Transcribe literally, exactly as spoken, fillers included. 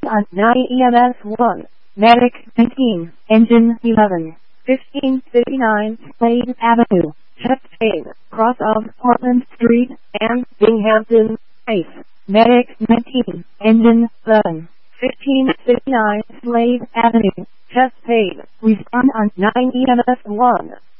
on nine E M S one. Medic nineteen, Engine eleven, fifteen fifty-nine Slade Avenue, Chepstow, cross of Portland Street, and Binghamton, Place. Medic nineteen, Engine eleven, fifteen fifty-nine Slade Avenue, Chepstow, respond on nine E M S one.